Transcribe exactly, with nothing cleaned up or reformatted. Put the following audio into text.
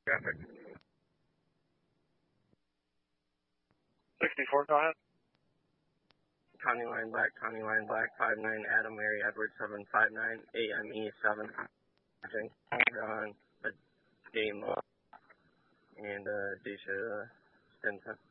Traffic. sixty-four, go ahead. County line black, county line black, five nine, Adam Mary Edward seven five nine, A M E seven. On a demo and uh, Disha Stinson.